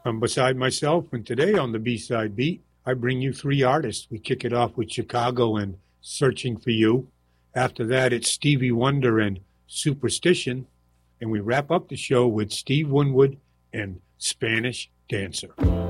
I'm beside myself, and today on the B-Side Beat, I bring you three artists. We kick it off with Chicago and Searching for You. After that, it's Stevie Wonder and Superstition. And we wrap up the show with Steve Winwood and Spanish Dancer.